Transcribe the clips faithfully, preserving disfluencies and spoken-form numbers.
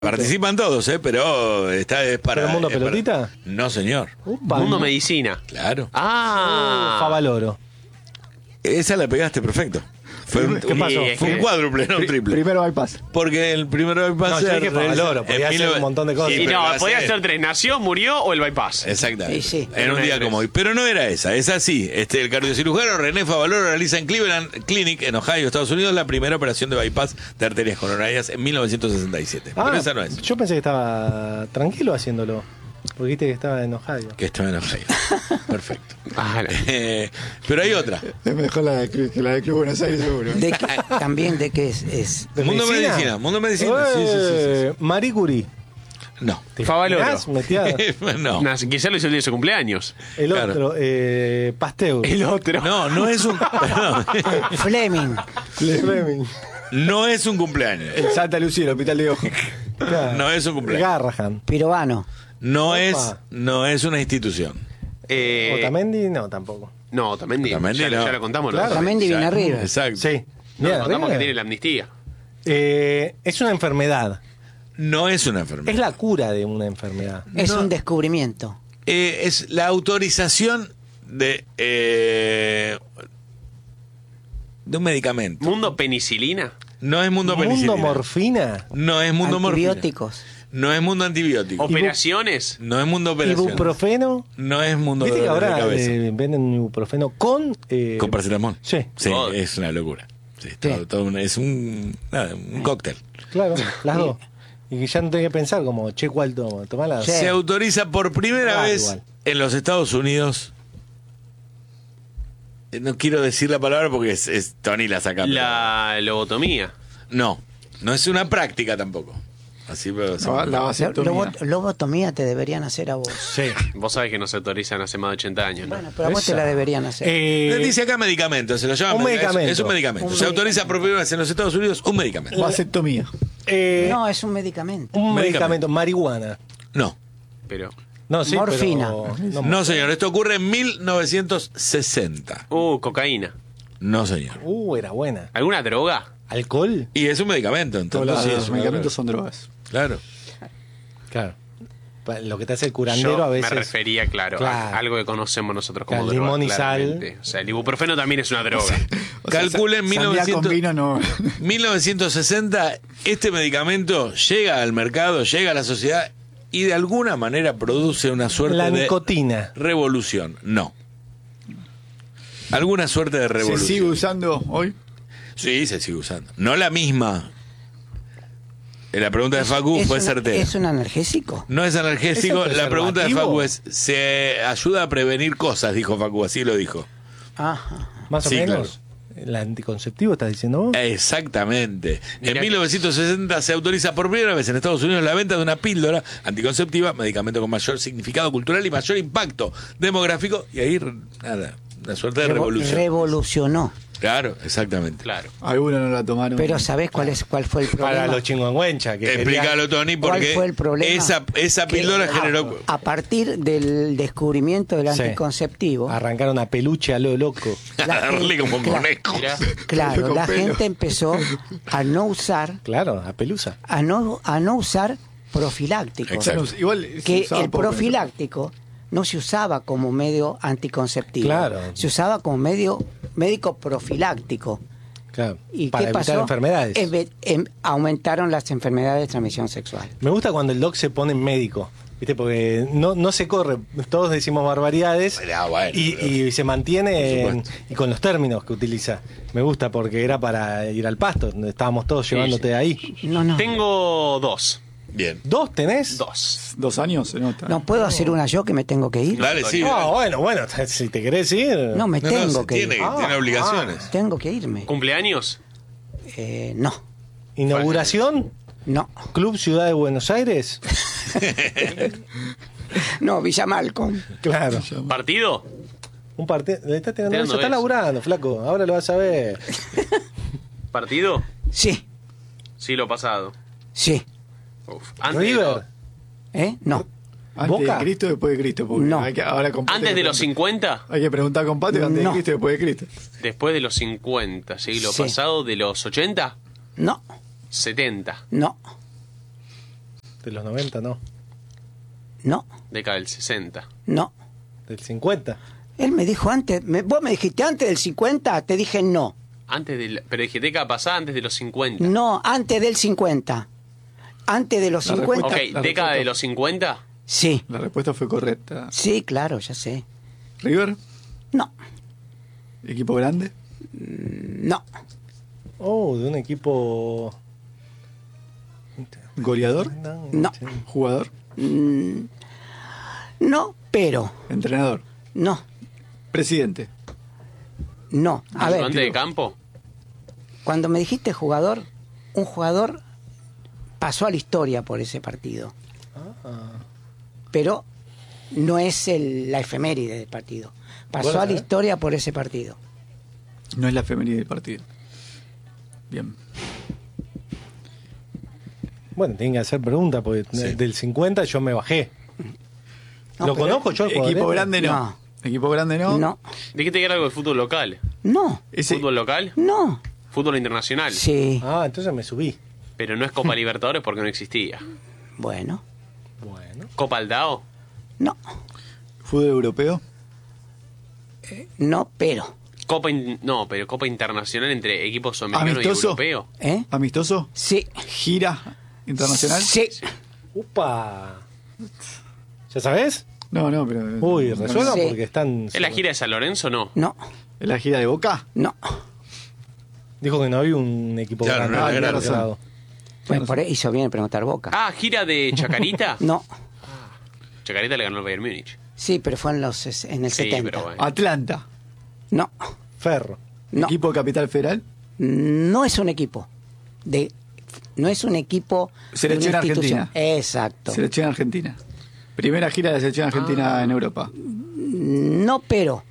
Participan todos, ¿eh? Pero está es para... ¿Pero Mundo es para- Pelotita? No, señor. Upa. Mundo Medicina. Claro. Ah. Favaloro. Esa la pegaste perfecto. Fue un, ¿Qué un- pasó? fue un cuádruple, no un triple. Primero bypass. Porque el primero bypass... No, yo se dije realiza Favaloro, en podía mil ser nove- un montón de cosas. Sí, Y pero no, va a podía ser- ser tres. Nació, murió o el bypass. Exactamente. Sí, sí. En un Una día de como hoy. tres. Pero no era esa, es así. Este, el cardiocirujano René Favaloro realiza en Cleveland Clinic, en Ohio, Estados Unidos, la primera operación de bypass de arterias coronarias en mil novecientos sesenta y siete. Ah, Pero esa no es. yo pensé que estaba tranquilo haciéndolo. Porque viste que estaba en Ohio. Que estaba en Ohio. Perfecto. Ah, la- Eh, pero hay otra. Es mejor la de Club, que la de Club Buenos Aires, seguro. ¿De qué- también de qué es? es ¿De Mundo Medicina, Mundo Medicina, sí, sí, sí, sí, Eh, Marie Curie. No. ¿Te Favaloro. imaginás? Metida- no. Nas- Quizá lo hizo el día de su cumpleaños. El Claro. otro, eh, Pasteur. El otro. No, no es un. perdón. Fleming. Fleming. No es un cumpleaños. El Santa Lucía, el hospital de ojo. Claro. No es un cumpleaños. Garrahan. Pirovano. No Opa. es, no es una institución. Eh, Otamendi, no, tampoco. no, Otamendi. Otamendi ya, no. ya lo contamos. Claro. ¿no? Otamendi viene Ya, arriba. Exacto. Sí. No, Mira, lo contamos arriba. que tiene la amnistía. Eh, es una enfermedad. No es una enfermedad. Es la cura de una enfermedad. Es No. un descubrimiento. Eh, es la autorización de, eh, de un medicamento. Mundo Penicilina. No es mundo penicilina. Mundo morfina. No es mundo morfina. Antibióticos. No es mundo antibiótico. Operaciones. No es mundo operación. Ibuprofeno. No es mundo Viste que dolor de ahora cabeza. eh, venden ibuprofeno con. eh, Con paracetamol. Sí. Sí, God. es una locura. Sí, todo- todo un- es un, nada, un cóctel. Claro, las dos. Y que ya no tenés que pensar como, che, ¿cuál tomo? Tomala. Sí. Se autoriza por primera Ah, vez igual. en los Estados Unidos. eh, No quiero decir la palabra porque es, es Tony la saca. pero- La lobotomía. No, no es una práctica tampoco. Así, pero La, la Lo- vasectomía. lobo- Lobotomía te deberían hacer a vos. Sí. Vos sabés que no se autorizan hace más de ochenta años, ¿no? Bueno, pero a vos Esa. te la deberían hacer. Eh, dice acá medicamento, se lo llama un medica- es- medicamento. Es, un medicamento. Un se autoriza por primera vez en los Estados Unidos un medicamento. Vasectomía. eh, No, es un medicamento. un medicamento. medicamento, marihuana. No, Pero. No, sí, Morfina. pero- no señor, esto ocurre en mil novecientos sesenta. Uh, cocaína. No señor. Uh, era buena. ¿Alguna droga? ¿Alcohol? Y es un medicamento, Todos entonces los, sí, los es una medicamentos droga. son drogas. Claro. Claro. Pa- Lo que te hace el curandero Yo a veces. me refería, claro, Claro. a algo que conocemos nosotros como Claro, droga. limón y sal. claramente. O sea, el ibuprofeno también es una droga. O sea, Calculen sa- mil sandía novecientos con vino no. mil novecientos sesenta, este medicamento llega al mercado, llega a la sociedad y de alguna manera produce una suerte La de nicotina. revolución. No. Alguna suerte de Se revolución. sigue usando hoy. Sí, se sigue usando. No la misma. Eh, La pregunta de Facu ¿Es fue una- certera. ¿Es un analgésico? No es analgésico. ¿Es el La pregunta de preservativo? Facu es: ¿se ayuda a prevenir cosas? Dijo Facu, así lo dijo. Ajá. Más o Sí, menos. ¿El anticonceptivo estás diciendo vos? Exactamente. Mirá en que- mil novecientos sesenta se autoriza por primera vez en Estados Unidos la venta de una píldora anticonceptiva, medicamento con mayor significado cultural y mayor impacto demográfico. Y ahí, nada, una suerte de Revo- revolución. Revolucionó. Claro, exactamente. Claro. Algunos no la tomaron. Pero ¿sabés cuál es cuál fue el problema? Para los chingüengüencha. Que Explícalo, querían- Tony, ¿Cuál porque fue el problema? esa, esa Que píldora a- generó... A partir del descubrimiento del Sí. anticonceptivo, Arrancaron a peluche a lo loco. la darle gente- como un claro, conejo. Mirá. claro, Con la pelo. gente empezó a no usar, Claro, a pelusa. a no, a no usar profilácticos. Exacto. Bueno, igual se Que usaba el poco. profiláctico no se usaba como medio anticonceptivo. Claro. Se usaba como medio médico profiláctico. Claro. ¿Y para qué evitar pasó? enfermedades. Em- em- aumentaron las enfermedades de transmisión sexual. Me gusta cuando el doc se pone médico. ¿Viste? Porque no, no se corre. Todos decimos barbaridades. Ah, bueno, y, pero- y se mantiene Por en- supuesto. y con los términos que utiliza. Me gusta porque era para ir al pasto. Donde estábamos todos llevándote sí. ahí. No, no. Tengo dos. Bien. ¿Dos tenés? Dos. Dos años se nota. ¿No puedo hacer una yo que me tengo que ir? Dale, sí. No, dale. bueno, bueno. Si te querés ir. No, me No, no, tengo se que tiene, ir. Ah, tiene obligaciones. Tengo que irme. ¿Cumpleaños? Eh, no, ¿Inauguración? no. ¿Club Ciudad de Buenos Aires? No, Villa Malcolm. Claro. ¿Partido? Un partido. Le estás tirando Tirando eso. Está eso. laburando, flaco. Ahora lo vas a ver. ¿Partido? Sí, Siglo pasado. sí. Uf. Antes, de River. lo- ¿Eh? No. Antes ¿Boca? de Cristo, después de Cristo. Porque No. hay que, ahora con Pate antes le de los pregunta- cincuenta, Hay que preguntar con Pate antes No. de Cristo y después de Cristo. después de los cincuenta, siglo Sí. pasado, de los ochenta, No, setenta. no. De los noventa, no. No, Década del sesenta. no. Del cincuenta. Él me dijo antes, me- vos me dijiste antes del cincuenta, te dije no. Antes del, pero dije década pasada, antes de los cincuenta. No, antes del cincuenta. Antes de los La cincuenta. Ok, La década respuesta- de los cincuenta. Sí, La respuesta fue correcta. sí, claro, ya sé. River, No, equipo grande. no, Oh, de un equipo... Goleador, no, jugador, no, pero, entrenador, no, presidente. no. A ver, Ayudante de campo. cuando me dijiste jugador, un jugador pasó a la historia por ese partido. Pero no es el, la efeméride del partido. Pasó Bueno, a la ¿eh? historia por ese partido. No es la efeméride del partido. Bien. Bueno, tienen que hacer preguntas, porque Sí. del cincuenta yo me bajé. No, ¿Lo pero- conozco yo? el Equipo jugador? grande no. No. Equipo grande no. No, Dijiste que era algo de fútbol local. no, Ese- ¿Fútbol local? no. Fútbol internacional. Sí, Ah, entonces me subí. Pero no es Copa Libertadores porque no existía. bueno, Bueno. Copa Aldao. no, Fútbol europeo. no, pero. Copa in- no, pero Copa Internacional entre equipos sudamericanos y ¿Amistoso? europeos. ¿Eh? Amistoso. Sí. Gira internacional. Sí. ¡Upa! ¿Ya sabes? No, no, pero. Uy, resuelvan Sí. porque están... ¿Es la gira de San Lorenzo o no? No, ¿Es la gira de Boca? no. Dijo que no había un equipo Claro, grande. no era Ah, grande. otro lado. Bueno, por ahí hizo bien preguntar Boca. Ah, gira de Chacarita. No, Chacarita le ganó al Bayern Múnich. sí, pero fue en, los, ses- en el Sí, setenta. pero bueno. Atlanta. No, Ferro. no. Equipo de Capital Federal. No es un equipo. De, no es un equipo. de Selección una institución. Argentina. Exacto. Selección Argentina. Primera gira de la selección argentina Ah. en Europa. No, pero.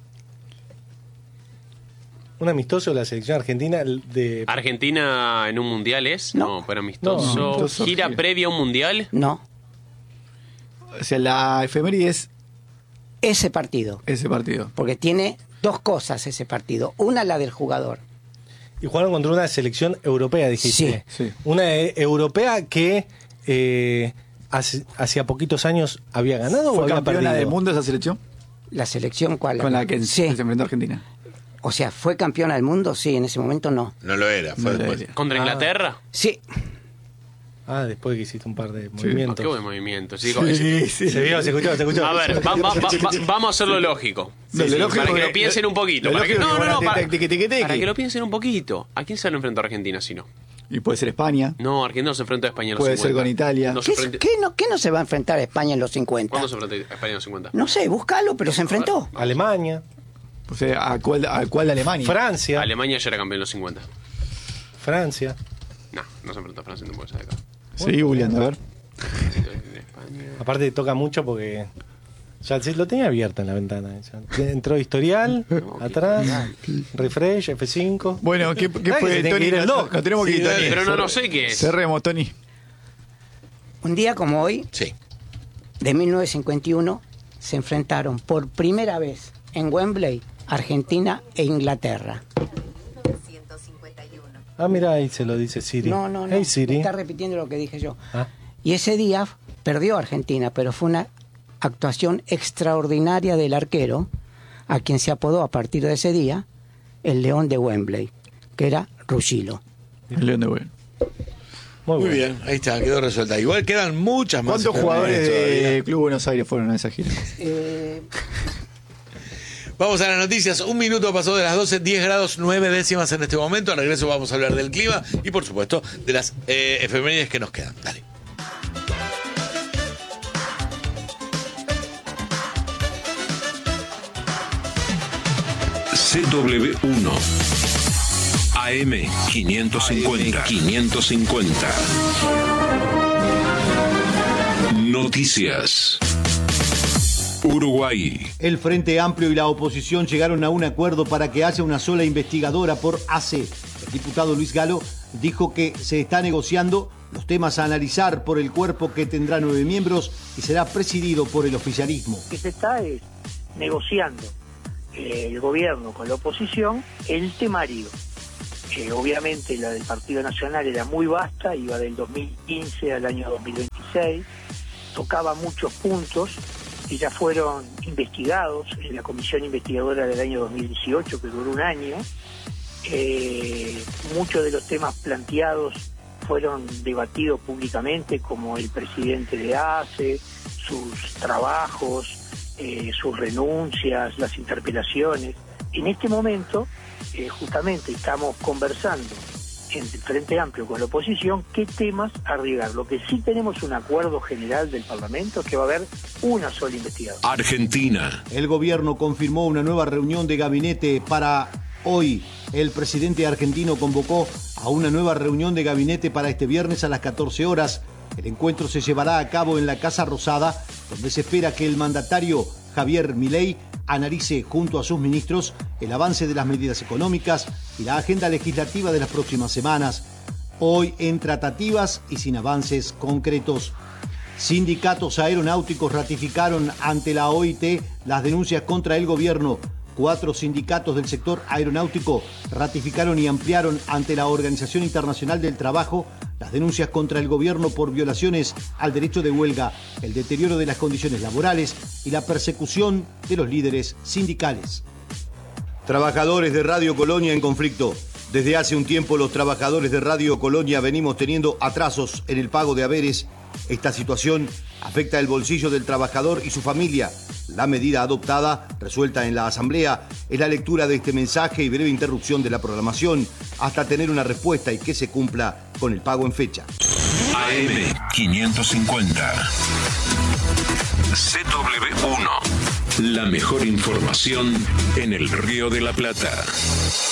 Un amistoso de la selección argentina de... Argentina en un mundial es. No. No, pero amistoso. No, amistoso, gira gira. previa a un mundial. No. O sea, la efeméride es Ese partido. ese partido. Porque tiene dos cosas ese partido. Una, la del jugador. Y jugaron contra una selección europea, dijiste. Sí, sí. Una eh, europea que eh, hace, hacía poquitos años había ganado o ¿Fue había campeona perdido. del mundo esa selección? La selección, ¿cuál? Con la que Sí. se enfrentó a Argentina. O sea, ¿fue campeona del mundo? Sí, en ese momento no. No lo era, fue No lo después. era. Contra Ah. Inglaterra. Sí. Ah, después que hiciste un par de Ah, movimientos. qué buen movimiento. Sí, digo, Sí, sí. Se vio, se escuchó, se escuchó. A ver, va- va- va- va- vamos a hacerlo lógico. No, lo lógico para que que- lo piensen un poquito. lo Para que, lógico no, que no, no. van a Para, tiqui, tiqui, tiqui. para que lo piensen un poquito. ¿A quién se lo enfrentó Argentina si no? Y puede ser España. No, Argentina no se enfrentó a España en los Puede ser cincuenta. con Italia. No se ¿Qué, enfrentó- qué no, qué no se va a enfrentar a España en los cincuenta? ¿Cuándo se enfrentó a España en los cincuenta? No sé, búscalo, pero se enfrentó. Alemania, O sea, ¿a cuál, a cuál de Alemania? Francia, Alemania ya era campeón en los cincuenta. Francia. No, no se enfrentó a Francia en esa década. Seguí googleando, a ver. España. Aparte toca mucho porque ya se- lo tenía abierto en la ventana. Ya. Entró historial, atrás, refresh, F cinco. Bueno, ¿qué, qué Ay, que fue, se tiene Tony? que ir el No, doc. no tenemos que Sí, ir, Tony. dale. Pero no, no sé qué es. Cerremos, Tony. Un día como hoy, Sí. de mil novecientos cincuenta y uno, se enfrentaron por primera vez en Wembley Argentina e Inglaterra. Ah, mira, ahí se lo dice Siri. No, no, no. Hey, Siri. Está repitiendo lo que dije yo. Ah. Y ese día perdió Argentina, pero fue una actuación extraordinaria del arquero, a quien se apodó a partir de ese día el León de Wembley, que era Ruggilo. El León de Güell. Muy, Muy bien. bien, ahí está, quedó resuelta. Igual quedan muchas más. ¿Cuántos jugadores efemérides todavía. de Club Buenos Aires fueron a esa gira? Eh, Vamos a las noticias. Un minuto pasó de las doce, diez grados, nueve décimas en este momento. Al regreso vamos a hablar del clima y, por supuesto, de las eh, efemérides que nos quedan. Dale. C W uno A M quinientos cincuenta. quinientos cincuenta. Noticias. Uruguay. El Frente Amplio y la oposición llegaron a un acuerdo para que haya una sola investigadora por A C. El diputado Luis Galo dijo que se está negociando los temas a analizar por el cuerpo que tendrá nueve miembros y será presidido por el oficialismo. que se está es negociando eh, el gobierno con la oposición el temario. Eh, obviamente la del Partido Nacional era muy vasta, iba del dos mil quince al año dos mil veinticinco. dieciséis, tocaba muchos puntos que ya fueron investigados en la comisión investigadora del año dos mil dieciocho, que duró un año. Eh, muchos de los temas planteados fueron debatidos públicamente, como el presidente de A C E, sus trabajos, eh, sus renuncias, las interpelaciones. En este momento, eh, justamente estamos conversando entre el Frente Amplio con la oposición qué temas arriesgar. Lo que sí tenemos un acuerdo general del Parlamento es que va a haber una sola investigación. Argentina. El gobierno confirmó una nueva reunión de gabinete para hoy. El presidente argentino convocó a una nueva reunión de gabinete para este viernes a las catorce horas. El encuentro se llevará a cabo en la Casa Rosada, donde se espera que el mandatario Javier Milei analice junto a sus ministros el avance de las medidas económicas y la agenda legislativa de las próximas semanas. Hoy en tratativas y sin avances concretos. Sindicatos aeronáuticos ratificaron ante la O I T las denuncias contra el gobierno. Cuatro sindicatos del sector aeronáutico ratificaron y ampliaron ante la Organización Internacional del Trabajo las denuncias contra el gobierno por violaciones al derecho de huelga, el deterioro de las condiciones laborales y la persecución de los líderes sindicales. Trabajadores de Radio Colonia en conflicto. Desde hace un tiempo los trabajadores de Radio Colonia venimos teniendo atrasos en el pago de haberes. Esta situación afecta el bolsillo del trabajador y su familia. La medida adoptada, resuelta en la Asamblea, es la lectura de este mensaje y breve interrupción de la programación hasta tener una respuesta y que se cumpla con el pago en fecha. A M quinientos cincuenta. C W uno. La mejor información en el Río de la Plata.